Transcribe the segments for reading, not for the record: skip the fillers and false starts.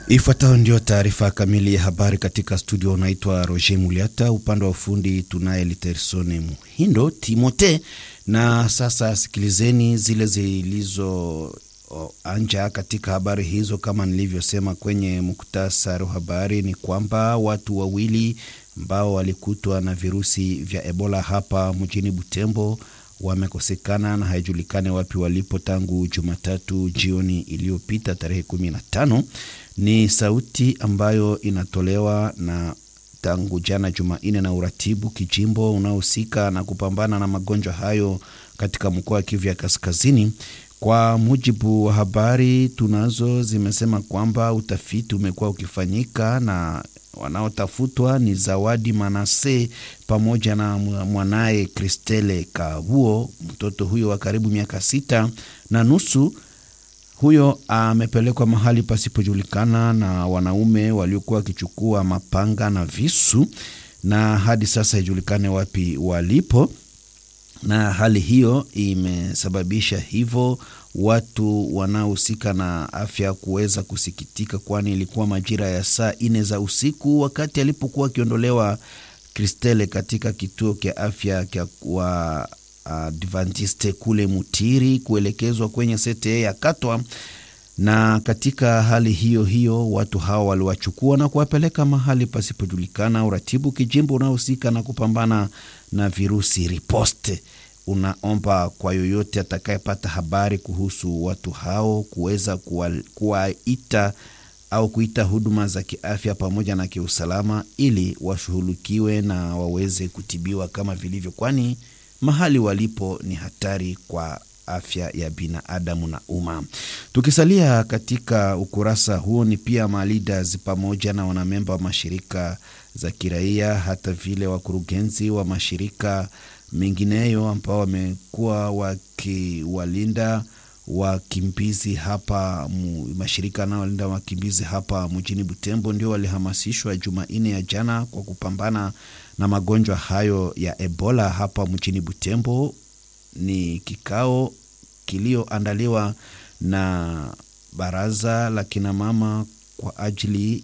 Ifuatayo ndio taarifa kamili ya habari katika studio. Naitwa Roger Muliata, upande wa ufundi tunaye Litersone Muhindo Timote. Na sasa sikilizeni zile zilizo anja katika habari hizo. Kama nilivyosema kwenye muktasari wa habari, ni kwamba watu wawili ambao walikutwa na virusi vya Ebola hapa mjini Butembo wamekosekana na haijulikane wapi walipo tangu Jumatatu jioni iliyopita tarehe 15. Ni sauti ambayo inatolewa na tangu jana Jumanne na uratibu kijimbo unaohusika na kupambana na magonjwa hayo katika mkoa wa Kivu ya Kaskazini. Kwa mujibu wa habari tunazo, zimesema kwamba utafiti umekuwa ukifanyika na wanaotafutwa ni Zawadi Manase pamoja na mwanae Kristele Kabuo. Mtoto huyo wa karibu miaka 6.5 huyo amepelekwa mahali pasipojulikana na wanaume waliokuwa wakichukua mapanga na visu, na hadi sasa haijulikane wapi walipo. Na hali hiyo imesababisha hivyo watu wanaohusika na afya kuweza kusikitika, kwani ilikuwa majira ya saa 4 za usiku wakati alipokuwa akiondolewa Kristele katika kituo cha afya kwa Adventiste kule Mutiri kuelekezwa kwenye CTE ya Katwa. Na katika hali hiyo watu hao waliwachukua na kuwapeleka mahali pasipojulikana. Uratibu kijimbo unaohusika na kupambana na virusi riposte unaomba kwa yoyote atakayepata habari kuhusu watu hao kuweza kuwaita au kuita huduma za kiafya pamoja na kiusalama ili washughulikiwe na waweze kutibiwa kama vilivyo, kwani mahali walipo ni hatari kwa afya ya binadamu na umma. Tukisalia katika ukurasa huo, ni pia leaders pamoja na wanamemba wa mashirika za kiraia, hata vile wakurugenzi wa mashirika mengineyo ambao wamekuwa wakiwalinda wakimbizi hapa, mashirika na walinda wakimbizi hapa mjini Butembo, ndio walihamasishwa Jumanne ya jana kwa kupambana na magonjwa hayo ya Ebola hapa mjini Butembo. Ni kikao kilioandaliwa na baraza la kina mama kwa ajili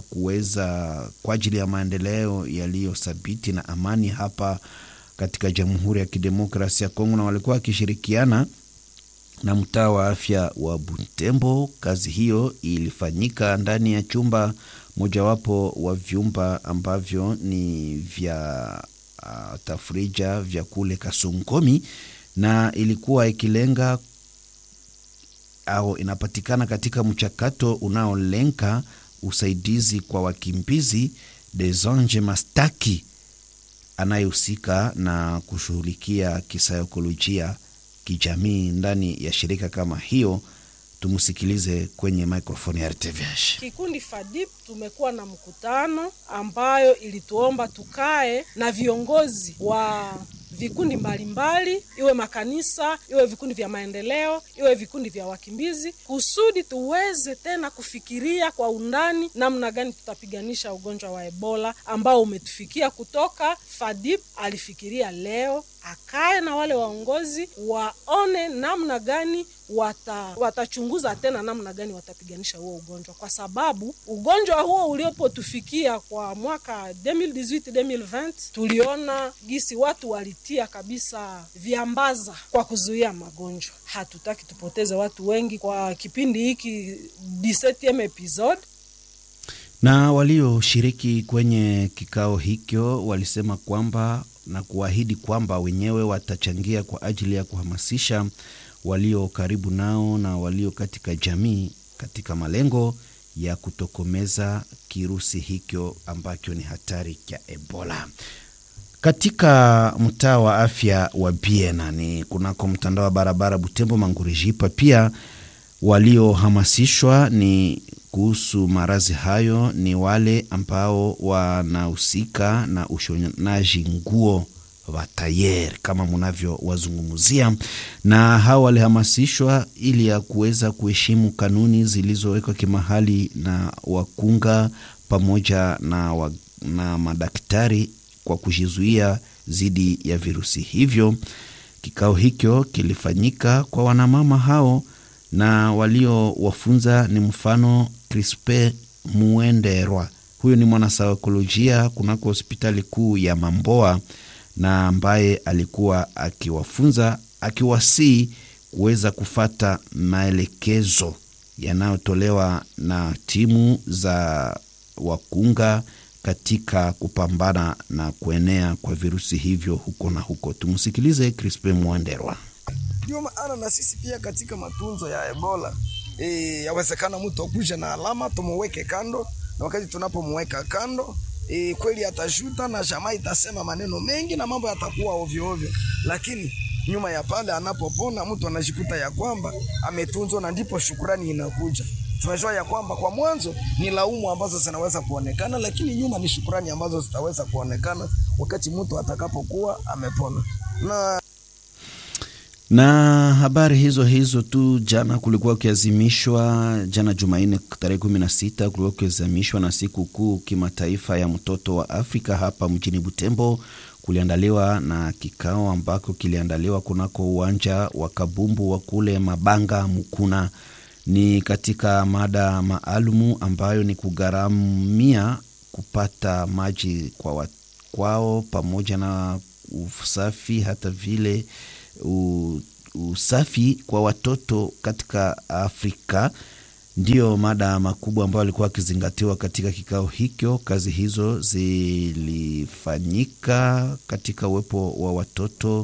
ya maendeleo yaliyothabiti na amani hapa katika Jamhuri ya Kidemokrasia ya Kongo, na walikuwa wakishirikiana na mtaa wa afya wa Butembo. Kazi hiyo ilifanyika ndani ya chumba mojawapo wa vyumba ambavyo ni vya tafrija vya kule Kasongomi, na ilikuwa ikilenga au inapatikana katika mchakato unaolenga usaidizi kwa wakimbizi. Desange Mastaki anayehusika na kushughulikia kisaikolojia kijamii ndani ya shirika kama hiyo. Tumusikilize kwenye microphone ya RTVH. Kikundi FADIP tumekuwa na mkutano ambayo ilituomba tukae na viongozi wa vikundi mbalimbali, iwe makanisa, iwe vikundi vya maendeleo, iwe vikundi vya wakimbizi, kusudi tuweze tena kufikiria kwa undani namna gani tutapiganisha ugonjwa wa Ebola ambao umetufikia. Kutoka FADIP alifikiria leo akae na wale waongozi waone namna gani watachunguza tena namna gani watapiganisha huo ugonjwa, kwa sababu ugonjwa huo uliopotufikia kwa mwaka 2018-2020 tuliona gisi watu walitia kabisa viambaza kwa kuzuia magonjwa. Hatutaki tupoteze watu wengi kwa kipindi hiki 17th episode. Na walioshiriki kwenye kikao hicho walisema kwamba na kuahidi kwamba wenyewe watachangia kwa ajili ya kuhamasisha walio karibu nao na walio katika jamii katika malengo ya kutokomeza kirusi hicho ambacho ni hatari ya Ebola. Katika mtaa wa afya wa Biena, ni kunako mtandao wa barabara Butembo Mangurijipa, pia waliohamasishwa ni kuhusu marazi hayo ni wale ambao wanahusika na ushonaji nguo wa tayer kama mnavyo wazungumzia, na hao walihamasishwa ili ya kuweza kuheshimu kanuni zilizowekwa kimahali na wakunga pamoja na madaktari kwa kujizuia dhidi ya virusi hivyo. Kikao hicho kilifanyika kwa wanamama hao na waliowafunza ni mfano Crispe Muenderwa. Huyo ni mwanasaikolojia kunako hospitali kuu ya Mamboa na ambaye alikuwa akiwafunza, akiwasii kuweza kufata maelekezo yanayotolewa na timu za wakunga katika kupambana na kuenea kwa virusi hivyo huko na huko. Tumusikilize Crispe Muenderwa. Ndio maana na sisi pia katika matunzo ya Ebola yawezekana mtu akuje na alama tumuweke kando, na wakati tunapomweka kando kweli atajuta na jamaa itasema maneno mengi na mambo yatakuwa ovyo ovyo, lakini nyuma ya pale anapopona mtu anajikuta ya kwamba ametunzwa, na ndipo shukrani inakuja. Tunajua ya kwamba kwa mwanzo ni laumu ambazo zinaweza kuonekana, lakini nyuma ni shukrani ambazo zitaweza kuonekana wakati mtu atakapokuwa amepona. Na habari hizo tu, jana kulikuwa kiazimishwa, jana Jumanne tarehe 16 kulikuwa kiazimishwa na siku kuu kimataifa ya mtoto wa Afrika hapa mjini Butembo. Kuliandaliwa na kikao ambako kiliandaliwa kunako uwanja wa Kabumbu wa kule Mabanga Mukuna. Ni katika mada maalumu ambayo ni kugharamia kupata maji kwao pamoja na usafi, hata vile usafi kwa watoto katika Afrika. Ndiyo mada makubwa ambayo alikuwa akizingatiwa katika kikao hicho. Kazi hizo zilifanyika katika uwepo wa watoto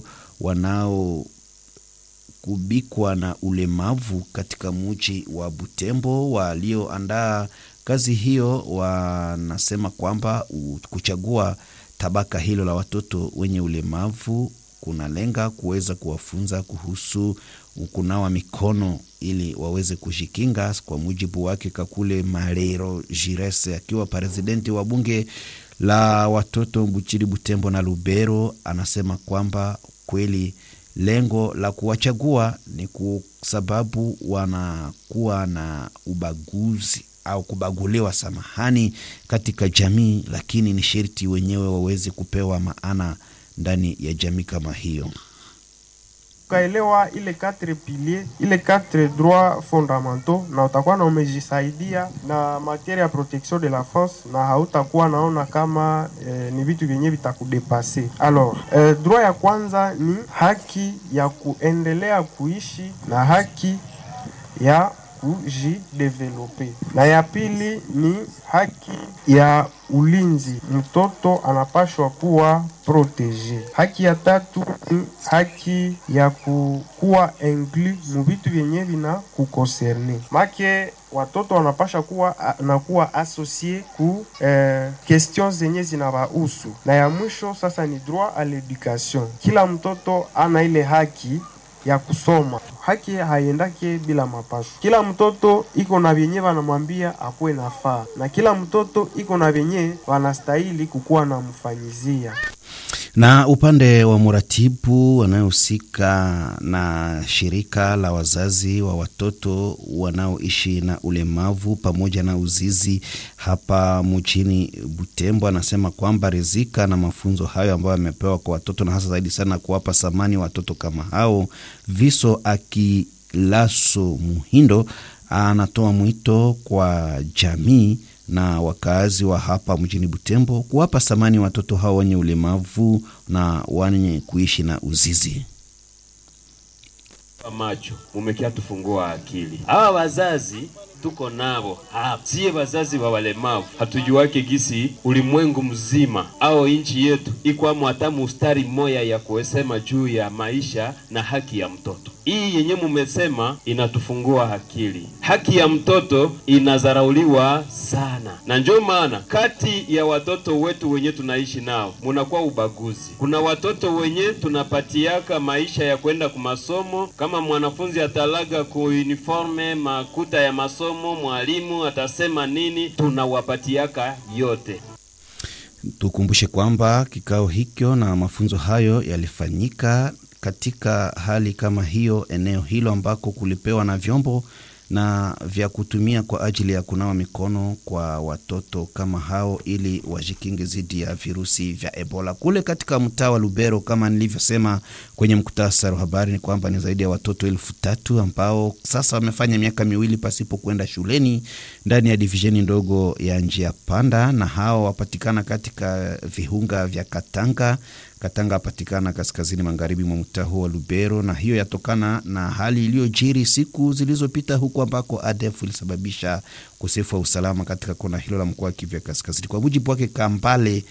wanaokubikwa na ulemavu katika mji wa Butembo. Walioandaa kazi hiyo wanasema kwamba kuchagua tabaka hilo la watoto wenye ulemavu kuna lenga kuweza kuwafunza kuhusu kunawa mikono ili waweze kujikinga. Kwa mujibu wake Kakule Marero Jirese, akiwa presidenti wa bunge la watoto Mbuchiri, Butembo na Lubero, anasema kwamba kweli lengo la kuwachagua ni kwa sababu wanakuwa na ubaguzi au kubaguliwa, samahani, katika jamii, lakini ni sharti wenyewe waweze kupewa maana ndani ya jamii kama hiyo. Ukaelewa ile 4 piliers, ile 4 droits fondamentaux, na utakuwa na umejisaidia na materia ya protection de la force, na hautakuwa naona kama ni vitu vyenye vitakudepase. Alors, droit ya kwanza ni haki ya kuendelea kuishi na haki ya kujidevelope, na ya pili ni haki ya ulinzi, mtoto anapashwa kuwa protege. Haki ya tatu ni haki ya kuwa inclus mu vitu vyenye vina kukonserne, make watoto wanapasha kuwa associé ku questions zenye zinawahusu. Na ya mwisho sasa ni droit à l'éducation. Kila mtoto ana ile haki ya kusoma. Haki haiendake bila mapasho. Kila mtoto iko na vyenye wanamwambia akuwe nafaa, na kila mtoto iko na vyenye wanastahili kukuwa na mfanyizia. Na upande wa muratibu anayehusika na shirika la wazazi wa watoto wanaoishi na ulemavu pamoja na uzizi hapa mjini Butembo, anasema kwamba rizika na mafunzo hayo ambayo yamepewa kwa watoto, na hasa zaidi sana kuwapa thamani watoto kama hao. Viso Akilaso Muhindo anatoa mwito kwa jamii na wakazi wa hapa mjini Butembo kuwapa thamani watoto hao wenye ulemavu na wenye kuishi na uzizi. Macho mumekia tufungua akili. Hawa wazazi tuko nabo hapa, siye wazazi wa walemavu. Hatujuake gisi ulimwengu mzima au inchi yetu iko hata mustari moya ya kuesema juu ya maisha na haki ya mtoto. Hii yenye mumesema inatufungua akili. Haki ya mtoto inazarauliwa sana, na njoo maana kati ya watoto wetu wenye tunaishi nao munakuwa ubaguzi. Kuna watoto wenye tunapatiaka maisha ya kwenda kumasomo, kama mwanafunzi atalaga ku uniforme makuta ya masomo, mwalimu atasema nini, tunawapatiaka yote. Tukumbushe kwamba kikao hicho na mafunzo hayo yalifanyika katika hali kama hiyo eneo hilo ambako kulipewa na vyombo na vya kutumia kwa ajili ya kunawa mikono kwa watoto kama hao ili wajikinge dhidi ya virusi vya Ebola. Kule katika mtaa wa Lubero, kama nilivyosema kwenye mkutasari wa habari, ni kwamba ni zaidi ya watoto 3,000 ambao sasa wamefanya miaka 2 pasipo kwenda shuleni ndani ya divisheni ndogo ya Njia Panda, na hao wapatikana katika vihunga vya Katanga. Katanga patikana kaskazini magharibi mwa mtaa wa Lubero, na hiyo yatokana na hali iliyojiri siku zilizopita huko ambako ADF ilisababisha ukosefu wa usalama katika kona hilo la mkoa wa Kivu Kaskazini. Kwa mujibu wake Kambale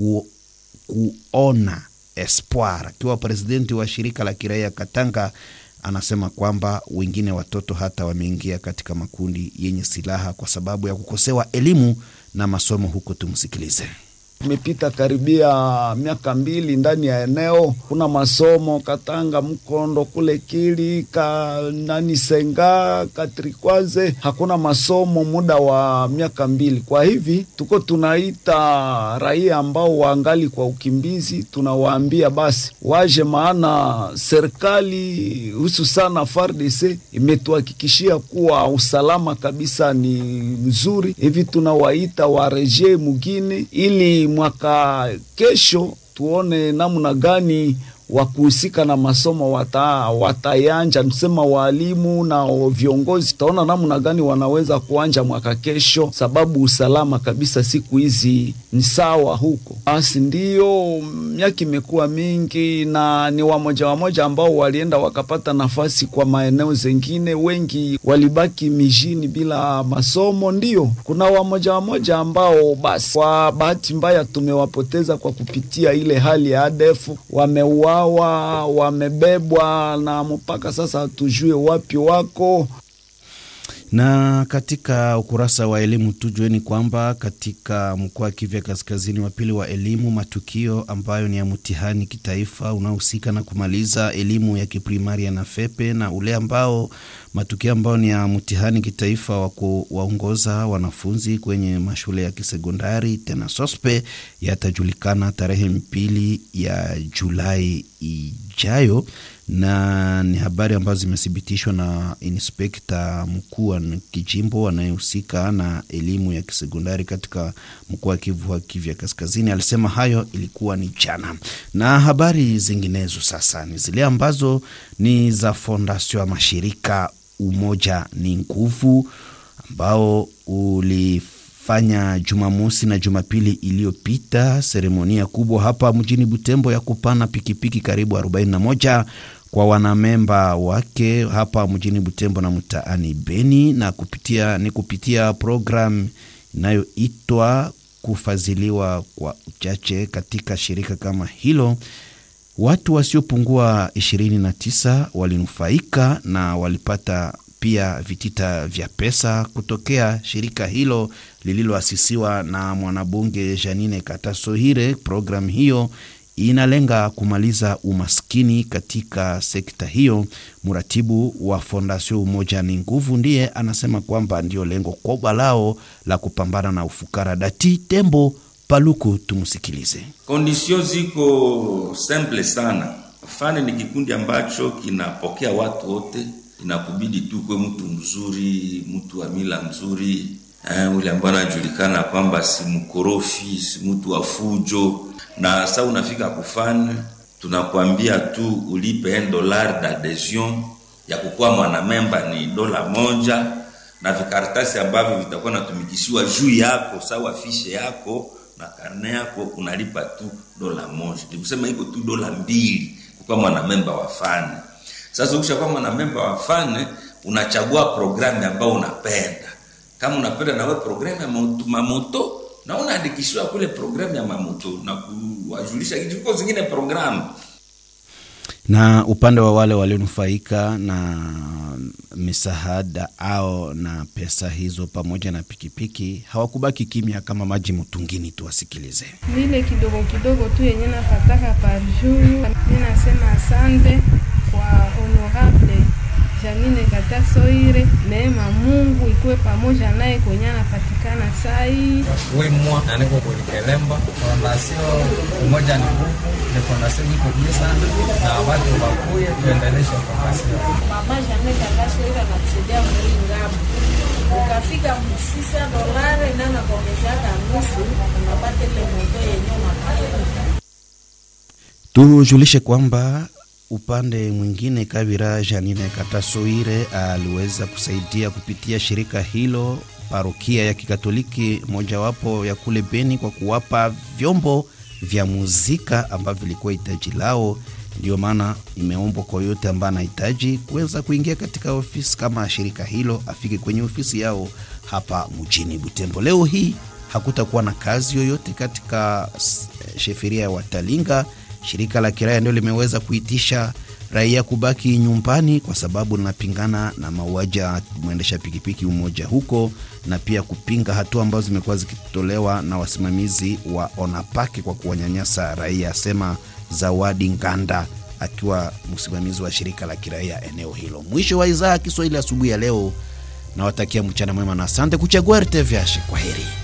kuona Espoir, akiwa presidenti wa shirika la kiraia Katanga, anasema kwamba wengine watoto hata wameingia katika makundi yenye silaha kwa sababu ya kukosewa elimu na masomo huko. Tumsikilize. Tumepita karibia miaka 2 ndani ya eneo. Kuna masomo Katanga, Mkondo, kule Kili, Senga, Katrikwaze. Hakuna masomo muda wa miaka 2. Kwa hivi tuko tunaita raia ambao waangali kwa ukimbizi, tunawaambia basi waje, maana serikali hususana FARDC imetuhakikishia kuwa usalama kabisa ni mzuri. Hivi tunawaita wareje mugine ili mwaka kesho tuone namna gani wakuhusika na masomo watayanja. Tusema walimu na viongozi taona namna gani wanaweza kuanja mwaka kesho, sababu usalama kabisa siku hizi ni sawa huko. Basi ndio miaka imekuwa mingi, na ni wamoja ambao walienda wakapata nafasi kwa maeneo zengine. Wengi walibaki mijini bila masomo. Ndio kuna wamoja ambao basi kwa bahati mbaya tumewapoteza kwa kupitia ile hali ya ADF. Wamebebwa na mpaka sasa tujue wapi wako. Na katika ukurasa wa elimu tujueni kwamba katika mkoa wa Kivu Kaskazini wa pili wa elimu, matukio ambayo ni ya mtihani kitaifa unaohusika na kumaliza elimu ya kiprimaria na FEPE, na ule ambao matukio ambayo ni ya mtihani kitaifa wa kuwaongoza wanafunzi kwenye mashule ya kisekondari tena SOSPE yatajulikana tarehe 2 ya Julai ijayo, na ni habari ambazo zimethibitishwa na inspekta mkuu wa kijimbo anayehusika na elimu ya kisekondari katika mkoa wa Kivu Kaskazini. Alisema hayo ilikuwa ni jana. Na habari zinginezo sasa ni zile ambazo ni za fondasio ya mashirika Umoja ni Nguvu, ambao ulifanya Jumamosi na Jumapili iliyopita seremonia kubwa hapa mjini Butembo ya kupana pikipiki karibu 41 kwa wanamemba wake hapa mjini Butembo na mtaani Beni, na kupitia program inayoitwa kufadhiliwa kwa uchache katika shirika kama hilo. Watu wasiopungua 29 walinufaika na walipata pia vitita vya pesa kutokea shirika hilo lililoasisiwa na mwanabunge Janine Katasohire. Program hiyo inalenga kumaliza umaskini katika sekta hiyo. Muratibu wa Fondasio Umoja ni Nguvu ndiye anasema kwamba ndio lengo kubwa lao la kupambana na ufukara. Dati Tembo Paluku, tumusikilize. Kondisio ziko simple sana. Fane ni kikundi ambacho kinapokea watu wote. Inakubidi tu kwa mtu mzuri, mtu wa mila mzuri, ule ambaye anajulikana kwamba si mkorofi, si mtu wa fujo. Na sasa unafika kufanya, tunakuambia tu ulipe $1 d'adhesion, ya kukuwa mwanamemba ni $1, na vikaratasi ambavyo vitakuwa natumikishiwa juu yako sawa fishe yako na karne yako unalipa tu $1. Nikusema iko tu $2 kwa mwanamemba wa Fane. Sasa ukishakuwa mwanamemba wa Fane, unachagua programu ambayo unapenda. Kama unapenda na wewe programu ya mamoto, na unaandikishwa kule programu ya mamoto na kuwajulisha kitu zingine programu. Na upande wa wale walionufaika na misahada au na pesa hizo pamoja na pikipiki hawakubaki kimya kama maji mtungini. Tuwasikilize. Vile kidogo tu yenye napataka par jour, ninasema asante kwa honorable Janine Katasoire, neema Mungu ikuwe pamoja naye kwenye anapatikana sai. Wewe mwa aneko kulikelemba fondation umoja ni nguvu, ni fondation iko bia sana na watu wakuye tuendeleshe fondation. Mama Janine Katasoire anatusaidia mlingamu. Ukafika $6 na nakuongezea nusu unapata ile moto yenyewe unapata. Tujulishe kwamba upande mwingine Kabira Janine Katasoire aliweza kusaidia kupitia shirika hilo parokia ya Kikatoliki mojawapo ya kule Beni kwa kuwapa vyombo vya muzika ambavyo vilikuwa hitaji lao. Ndio maana imeombwa kwa yote ambaye anahitaji kuweza kuingia katika ofisi kama shirika hilo afike kwenye ofisi yao hapa mjini Butembo. Leo hii hakutakuwa na kazi yoyote katika sheferia ya Watalinga. Shirika la kiraia ndio limeweza kuitisha raia kubaki nyumbani kwa sababu linapingana na mauaji ya mwendesha pikipiki umoja huko, na pia kupinga hatua ambazo zimekuwa zikitolewa na wasimamizi wa Onapake kwa kuwanyanyasa raia, sema Zawadi Nganda akiwa msimamizi wa shirika la kiraia eneo hilo. Mwisho wa idhaa Kiswahili asubuhi ya leo, na watakia mchana mwema na asante kuchagua RTVH. Kwaheri.